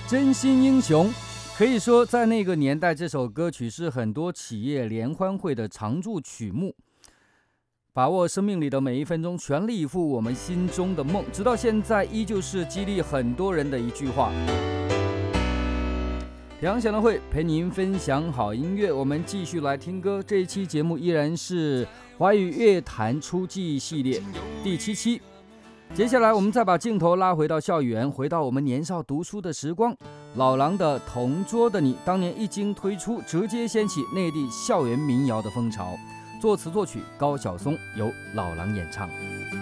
真心英雄。可以说，在那个年代，这首歌曲是很多企业联欢会的常驻曲目。把握生命里的每一分钟，全力以赴我们心中的梦，直到现在依旧是激励很多人的一句话。梁晓的会陪您分享好音乐，我们继续来听歌。这一期节目依然是华语乐坛初季系列第7期。接下来我们再把镜头拉回到校园，回到我们年少读书的时光。老狼的《同桌的你》当年一经推出，直接掀起内地校园民谣的风潮。作词作曲高晓松，由老狼演唱。